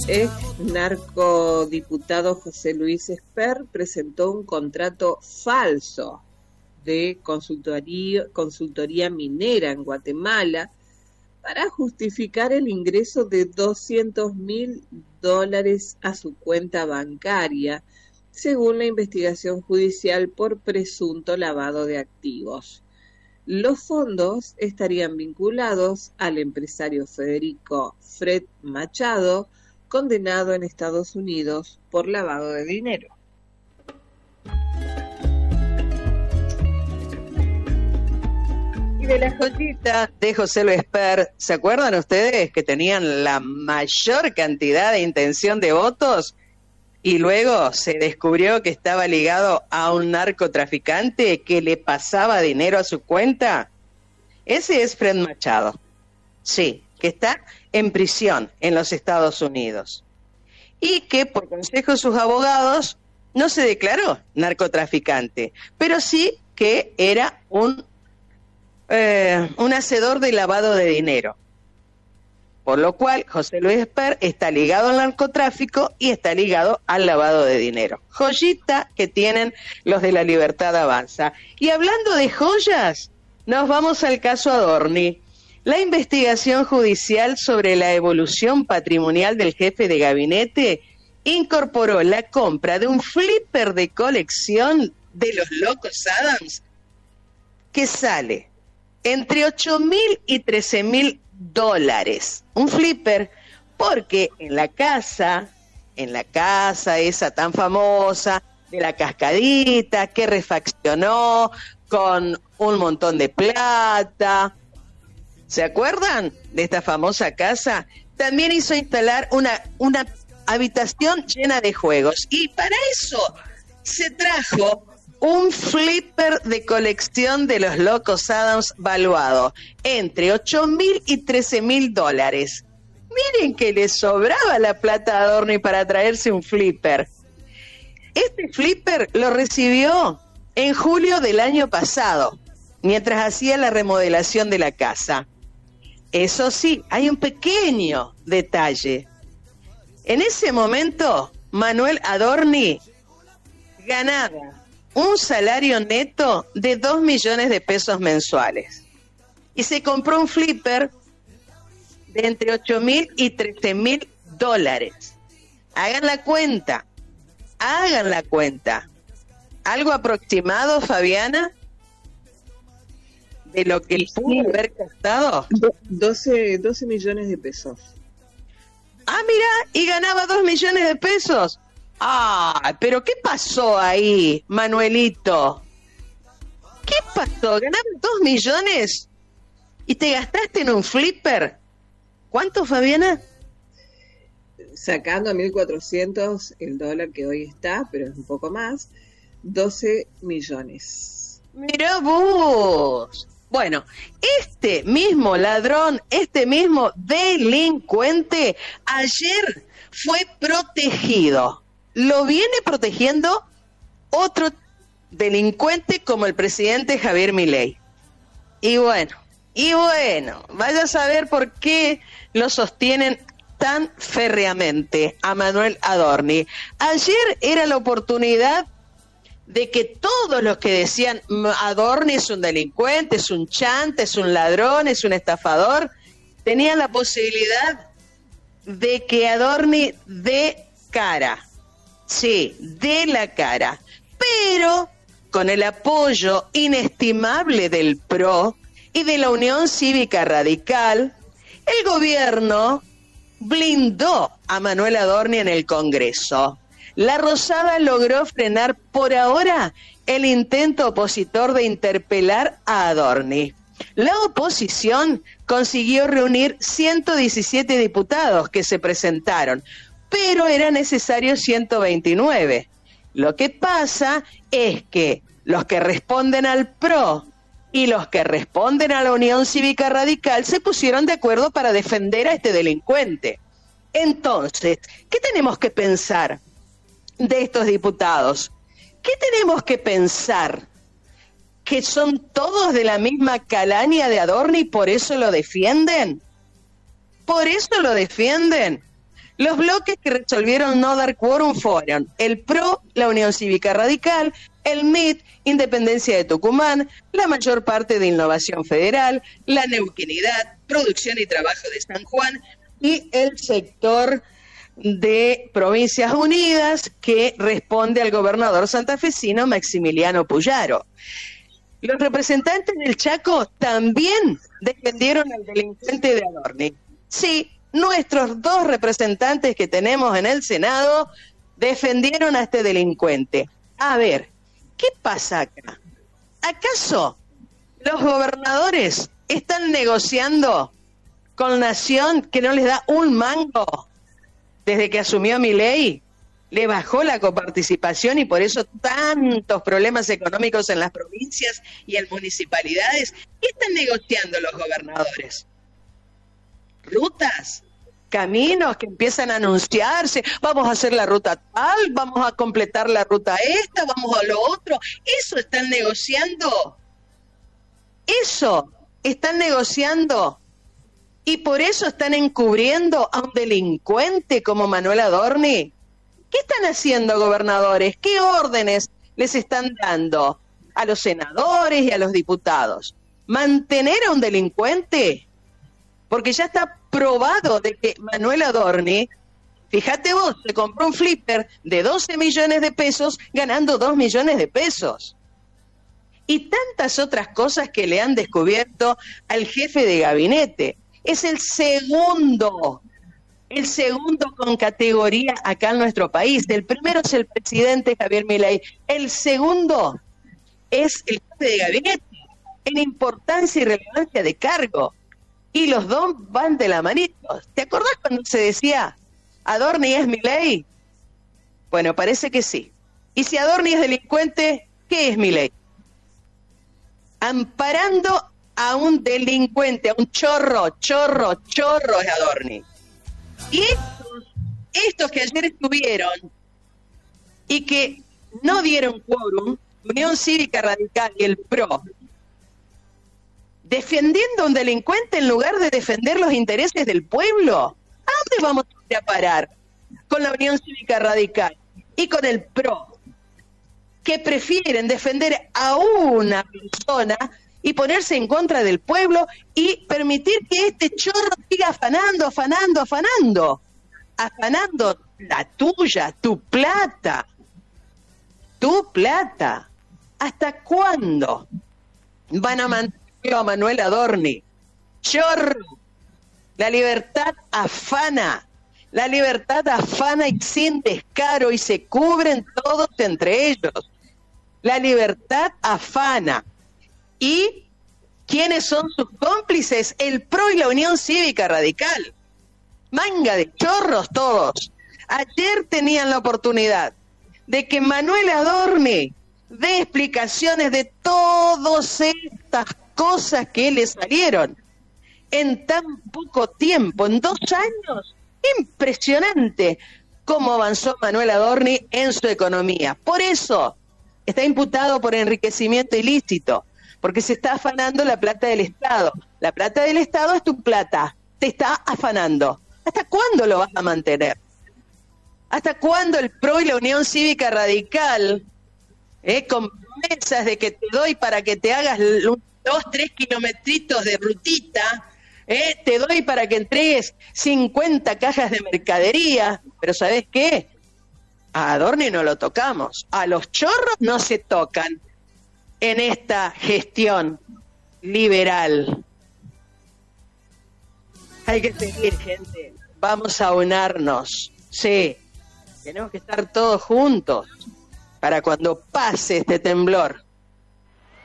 Ex narcodiputado José Luis Esper presentó un contrato falso de consultoría minera en Guatemala para justificar el ingreso de $200.000 a su cuenta bancaria, según la investigación judicial por presunto lavado de activos. Los fondos estarían vinculados al empresario Federico Fred Machado, condenado en Estados Unidos por lavado de dinero. Y de la joyita de José Luis Esper, ¿se acuerdan ustedes que tenían la mayor cantidad de intención de votos? Y luego se descubrió que estaba ligado a un narcotraficante que le pasaba dinero a su cuenta. Ese es Fred Machado. Sí, que está en prisión en los Estados Unidos. Y que por consejo de sus abogados no se declaró narcotraficante, pero sí que era un hacedor de lavado de dinero. Por lo cual, José Luis Esper está ligado al narcotráfico y está ligado al lavado de dinero. Joyita que tienen los de La Libertad Avanza. Y hablando de joyas, nos vamos al caso Adorni. La investigación judicial sobre la evolución patrimonial del jefe de gabinete incorporó la compra de un flipper de colección de los Locos Adams que sale entre $8.000 y $13.000. Un flipper, porque en la casa esa tan famosa de la cascadita que refaccionó con un montón de plata, ¿se acuerdan de esta famosa casa? También hizo instalar una habitación llena de juegos, y para eso se trajo un flipper de colección de los Locos Adams valuado entre $8.000 y $13.000. Miren que le sobraba la plata a Adorni para traerse un flipper. Este flipper lo recibió en julio del año pasado, mientras hacía la remodelación de la casa. Eso sí, hay un pequeño detalle. En ese momento, Manuel Adorni ganaba un salario neto de 2 millones de pesos mensuales. Y se compró un flipper de entre $8.000 y $13.000. Hagan la cuenta. ¿Algo aproximado, Fabiana, de lo que pudo haber costado? 12 millones de pesos. Ah, mira, y ganaba 2 millones de pesos. Ah, pero ¿qué pasó ahí, Manuelito? ¿Qué pasó? ¿Ganaste 2 millones y te gastaste en un flipper? ¿Cuánto, Fabiana? Sacando a 1.400 el dólar que hoy está, pero es un poco más, 12 millones. Mirá vos. Bueno, este mismo ladrón, este mismo delincuente, ayer fue protegido. Lo viene protegiendo otro delincuente como el presidente Javier Milei. Y bueno, vaya a saber por qué lo sostienen tan férreamente a Manuel Adorni. Ayer era la oportunidad de que todos los que decían Adorni es un delincuente, es un chanta, es un ladrón, es un estafador, tenían la posibilidad de que Adorni dé cara. Sí, de la cara, pero con el apoyo inestimable del PRO y de la Unión Cívica Radical, el gobierno blindó a Manuel Adorni en el Congreso. La Rosada logró frenar por ahora el intento opositor de interpelar a Adorni. La oposición consiguió reunir 117 diputados que se presentaron, pero era necesario 129. Lo que pasa es que los que responden al PRO y los que responden a la Unión Cívica Radical se pusieron de acuerdo para defender a este delincuente. Entonces, ¿qué tenemos que pensar de estos diputados? ¿Qué tenemos que pensar? ¿Que son todos de la misma calaña de Adorni y por eso lo defienden? ¿Por eso lo defienden? Los bloques que resolvieron no dar quórum fueron el PRO, la Unión Cívica Radical, el MIT, Independencia de Tucumán, la mayor parte de Innovación Federal, la Neuquinidad, Producción y Trabajo de San Juan y el sector de Provincias Unidas, que responde al gobernador santafesino Maximiliano Puyaro. Los representantes del Chaco también defendieron al delincuente de Adorni. Sí, nuestros 2 representantes que tenemos en el Senado defendieron a este delincuente. A ver, ¿qué pasa acá? ¿Acaso los gobernadores están negociando con Nación que no les da un mango desde que asumió Milei? Le bajó la coparticipación y por eso tantos problemas económicos en las provincias y en municipalidades. ¿Qué están negociando los gobernadores? Rutas, caminos que empiezan a anunciarse, vamos a hacer la ruta tal, vamos a completar la ruta esta, vamos a lo otro. ¿Eso están negociando? ¿Eso están negociando? Y por eso están encubriendo a un delincuente como Manuel Adorni. ¿Qué están haciendo, gobernadores? ¿Qué órdenes les están dando a los senadores y a los diputados? ¿Mantener a un delincuente? Porque ya está probado de que Manuel Adorni, fíjate vos, se compró un flipper de 12 millones de pesos ganando 2 millones de pesos. Y tantas otras cosas que le han descubierto al jefe de gabinete. Es el segundo con categoría acá en nuestro país. El primero es el presidente Javier Milei. El segundo es el jefe de gabinete en importancia y relevancia de cargo. Y los 2 van de la manito. ¿Te acordás cuando se decía Adorni es Milei? Bueno, parece que sí. Y si Adorni es delincuente, ¿qué es Milei? Amparando a un delincuente, a un chorro es Adorni. Y estos que ayer estuvieron y que no dieron quórum, Unión Cívica Radical y el PRO, defendiendo a un delincuente en lugar de defender los intereses del pueblo. ¿A dónde vamos a ir a parar con la Unión Cívica Radical y con el PRO, que prefieren defender a una persona y ponerse en contra del pueblo y permitir que este chorro siga afanando la tuya, tu plata? ¿Hasta cuándo van a mantener a Manuel Adorni? Chorro, la libertad afana y sin descaro, y se cubren todos entre ellos. La libertad afana. ¿Y quiénes son sus cómplices? El PRO y la Unión Cívica Radical. Manga de chorros todos. Ayer tenían la oportunidad de que Manuel Adorni dé explicaciones de todas estas cosas que le salieron en tan poco tiempo, en 2 años. Impresionante cómo avanzó Manuel Adorni en su economía. Por eso está imputado por enriquecimiento ilícito, porque se está afanando la plata del Estado. La plata del Estado es tu plata, te está afanando. ¿Hasta cuándo lo vas a mantener? ¿Hasta cuándo el PRO y la Unión Cívica Radical, con promesas de que te doy para que te hagas 2, 3 kilometritos de rutita, te doy para que entregues 50 cajas de mercadería, pero ¿sabés qué? A Adorni no lo tocamos, a los chorros no se tocan en esta gestión liberal. Hay que seguir, gente. Vamos a unirnos. Sí, tenemos que estar todos juntos para cuando pase este temblor